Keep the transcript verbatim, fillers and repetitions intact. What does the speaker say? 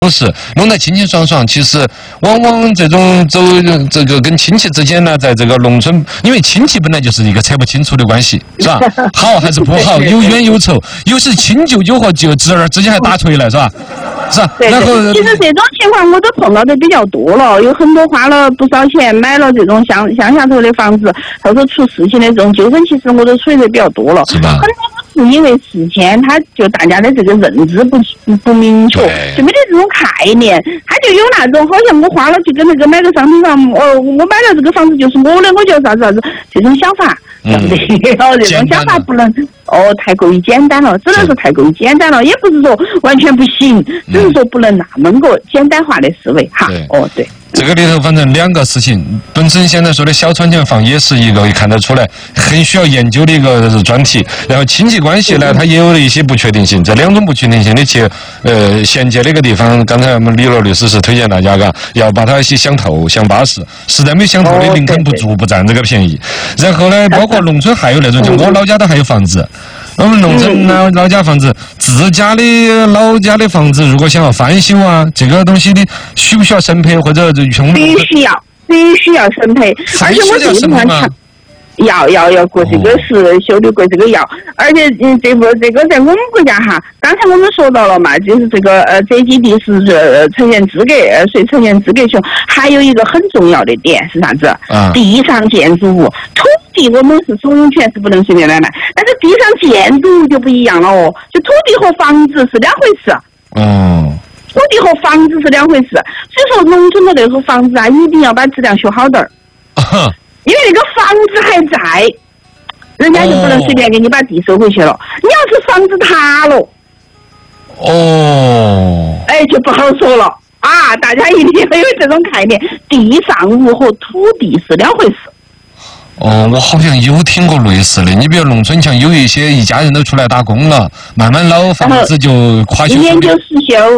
是弄得清清爽爽，其实往往这种走这个跟亲戚之间呢，在这个农村，因为亲戚本来就是一个扯不清楚的关系，是吧？好还是不好，有冤有仇，有时亲舅舅和舅侄儿之间还打锤来，是吧？是吧？ 对， 然后其实这种情况我都碰到的比较多了，有很多花了不少钱买了这种乡乡下头的房子，到时候出事情的这种纠纷，其实我都处理的比较多了。 是吧？ 很多都是因为事前他就大家的这个认知不不明确，就没得这种概念，他就有那种好像我花了去跟那个买个商品房，哦，我买了这个房子就是我的，我就啥子啥子这种想法，对不对？哦，这种想法不能哦太过于简单了，只能说太过于简单了，也不是说完全不行，只是说不能那么个简单化的思维哈。哦，对。 这个里头反正两个事情，本身现在说的小窗前房也是一个看得出来很需要研究的一个专题，然后亲戚关系呢，它也有了一些不确定性，这两种不确定性的去呃衔接那个地方，刚才我们李罗律师是推荐大家嘎，要把它一些想透、想巴适，实在没想透的宁肯不住不占这个便宜。然后呢，包括农村还有那种，像我老家都还有房子。我们农村老老家房子，自家的老家的房子，如果想要翻修啊，这个东西的需不需要审配或者用？ 必须要，必须要审配，而且我这个地方强。要要要过这个是修的过这个要，而且嗯，这个这个在我们国家哈，刚才我们说到了嘛，就是这个呃这基地是呃呈现资格呃税呈现资格熊，还有一个很重要的点是啥子？啊，地上建筑物，土地我们是所有权是不能随便买卖，但是地上建筑物就不一样了哦，就土地和房子是两回事。嗯。土地和房子是两回事，所以说农村的那个房子啊，一定要把质量修好点儿。因为那个房子还在，人家就不能随便给你把地收回去了。哦、你要是房子塌了，哦，哎，就不好说了啊！大家一定要有这种概念，地上物和土地是两回事。 哦，我好像有听过类似的。你比如农村像有一些一家人都出来打工了，慢慢老房子就垮修。 一年就失修。